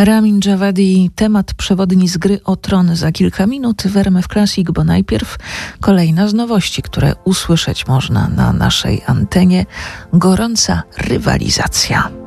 Ramin Djawadi, temat przewodni z Gry o Tron za kilka minut w RMF Classic, bo najpierw kolejna z nowości, które usłyszeć można na naszej antenie. Gorąca rywalizacja.